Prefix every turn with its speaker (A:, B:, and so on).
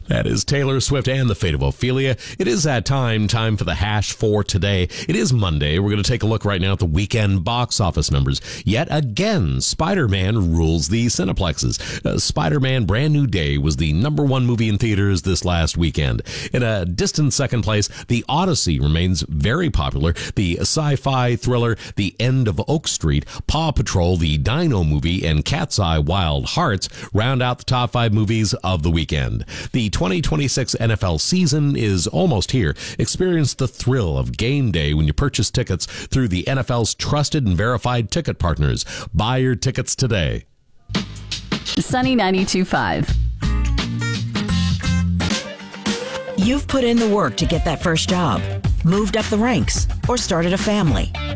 A: That is Taylor Swift and the Fate of Ophelia. It is that time for the hash for today. It is Monday. We're going to take a look right now at the weekend box office numbers. Yet again, Spider-Man rules the Cineplexes. Spider-Man Brand New Day was the #1 movie in theaters this last weekend. In a distant second place, The Odyssey remains very popular. The sci-fi thriller The End of Oak Street, Paw Patrol, the Dino Movie, and Cat's Eye Wild Hearts round out the top 5 movies of the weekend. The 2026 NFL season is almost here. Experience the thrill of game day when you purchase tickets through the NFL's trusted and verified ticket partners. Buy your tickets today.
B: Sunny 92.5.
C: You've put in the work to get that first job, moved up the ranks, or started a family.